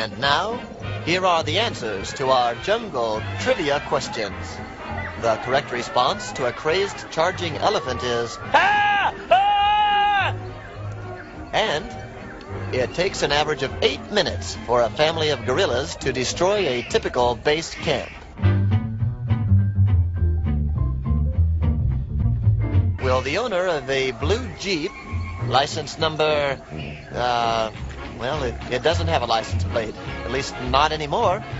And now, here are the answers to our jungle trivia questions. The correct response to a crazed charging elephant is "Ah! Ah!" And it takes an average of 8 minutes for a family of gorillas to destroy a typical base camp. Will the owner of a blue Jeep, license number, well, it doesn't have a license plate, at least not anymore,